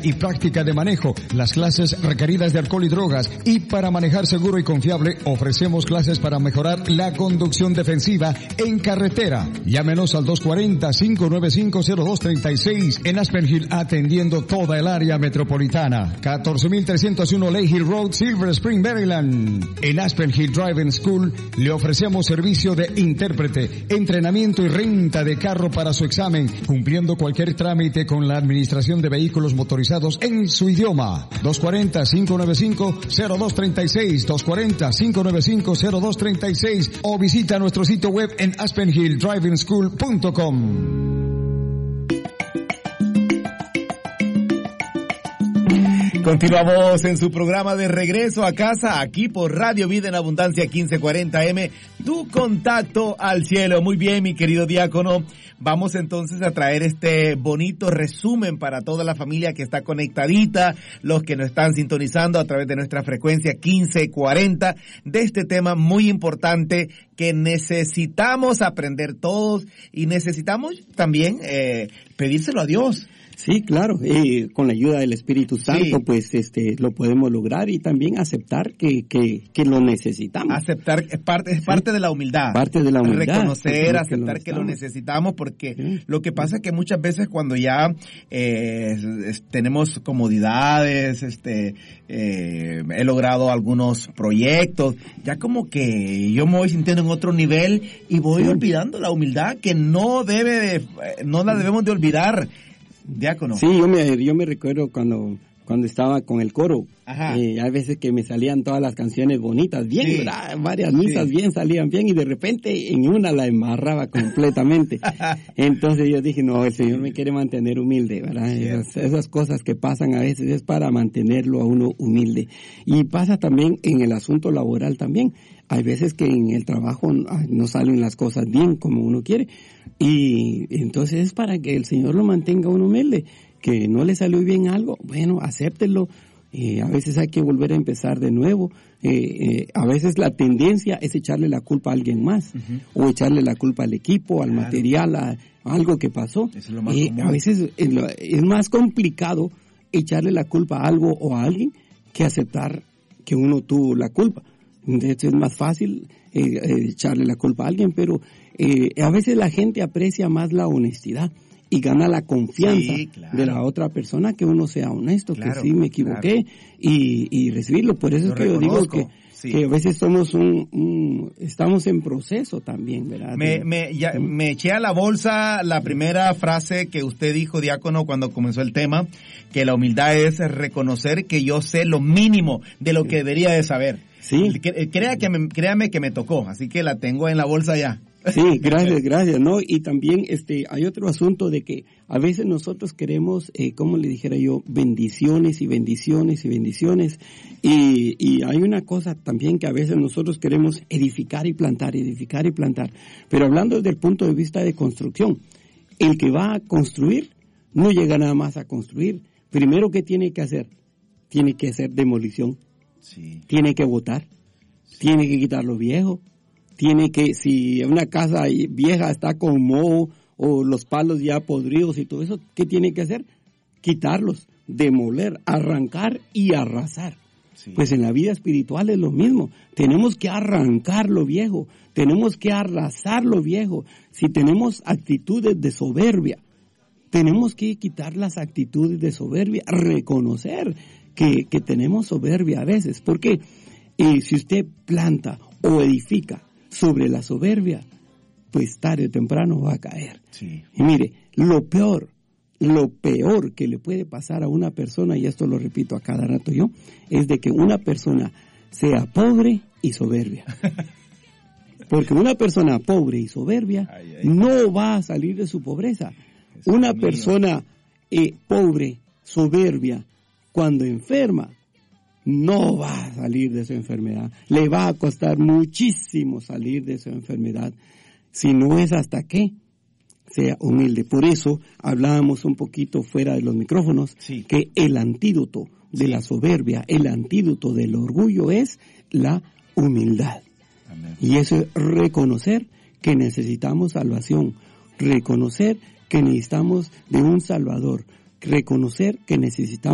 y práctica de manejo, las clases requeridas de alcohol y drogas, y para manejar seguro y confiable ofrecemos clases para mejorar la conducción defensiva en carretera. Llámenos al 240-595-0236 en Aspen Hill, atendiendo toda el área metropolitana. 14301 Lake Hill Road, Silver Spring, Maryland. En Aspen Hill Driving School le ofrecemos servicio de intérprete, entrenamiento y renta de carro para su examen, cumpliendo cualquier trámite con la administración de vehículos motorizados en su idioma. 240-595-0236, 240-595-0236, o visita nuestro sitio web en aspenhilldrivingschool.com. Continuamos en su programa de Regreso a Casa, aquí por Radio Vida en Abundancia 1540M, tu contacto al cielo. Muy bien, mi querido diácono, vamos entonces a traer este bonito resumen para toda la familia que está conectadita, los que nos están sintonizando a través de nuestra frecuencia 1540, de este tema muy importante que necesitamos aprender todos y necesitamos también pedírselo a Dios. Sí, claro, con la ayuda del Espíritu Santo, sí, pues lo podemos lograr, y también aceptar que lo necesitamos. Aceptar es parte de la humildad. Parte de la humildad. Reconocer, aceptar que lo necesitamos, porque sí, lo que pasa es que muchas veces cuando ya tenemos comodidades, he logrado algunos proyectos, ya como que yo me voy sintiendo en otro nivel y voy olvidando la humildad que no la debemos de olvidar. Diácono. Sí, yo me recuerdo cuando estaba con el coro. Hay veces que me salían todas las canciones bonitas, bien, sí, ¿verdad? Varias misas, sí, bien, salían bien, y de repente en una la embarraba completamente. Entonces yo dije, no, el Señor me quiere mantener humilde, ¿verdad? Esas cosas que pasan a veces es para mantenerlo a uno humilde. Y pasa también en el asunto laboral también. Hay veces que en el trabajo no salen las cosas bien como uno quiere, y entonces es para que el Señor lo mantenga uno humilde. Que no le salió bien algo, bueno, acéptelo. A veces hay que volver a empezar de nuevo. A veces la tendencia es echarle la culpa a alguien más, o echarle la culpa al equipo, al material, a algo que pasó. Eso es lo más común. A veces es más complicado echarle la culpa a algo o a alguien que aceptar que uno tuvo la culpa. De hecho, es más fácil echarle la culpa a alguien, pero a veces la gente aprecia más la honestidad y gana la confianza, sí, claro, de la otra persona, que uno sea honesto, claro, que sí me equivoqué, claro, y recibirlo. Por eso es que yo digo que a veces estamos en proceso también, ¿verdad? Me eché a la bolsa la primera frase que usted dijo, diácono, cuando comenzó el tema, que la humildad es reconocer que yo sé lo mínimo de lo que debería de saber. Sí. Créame que me tocó, así que la tengo en la bolsa ya. Sí, gracias, ¿no? Y también hay otro asunto de que a veces nosotros queremos, como le dijera yo, bendiciones y bendiciones y bendiciones, y hay una cosa también que a veces nosotros queremos edificar y plantar, pero hablando desde el punto de vista de construcción, el que va a construir no llega nada más a construir. Primero, ¿qué tiene que hacer? Tiene que hacer demolición, sí, tiene que botar, sí, tiene que quitar lo viejo. Tiene que, si una casa vieja está con moho o los palos ya podridos y todo eso, ¿qué tiene que hacer? Quitarlos, demoler, arrancar y arrasar. Sí. Pues en la vida espiritual es lo mismo. Tenemos que arrancar lo viejo, tenemos que arrasar lo viejo. Si tenemos actitudes de soberbia, tenemos que quitar las actitudes de soberbia, reconocer que tenemos soberbia a veces. Porque si usted planta o edifica sobre la soberbia, pues tarde o temprano va a caer. Sí. Y mire, lo peor que le puede pasar a una persona, y esto lo repito a cada rato yo, es de que una persona sea pobre y soberbia. Porque una persona pobre y soberbia no va a salir de su pobreza. Una persona pobre, soberbia, cuando enferma, no va a salir de su enfermedad. Le va a costar muchísimo salir de su enfermedad, si no es hasta que sea humilde. Por eso hablábamos un poquito fuera de los micrófonos, sí, que el antídoto de la soberbia, el antídoto del orgullo es la humildad. Amén. Y eso es reconocer que necesitamos salvación, reconocer que necesitamos de un Salvador, reconocer que necesitamos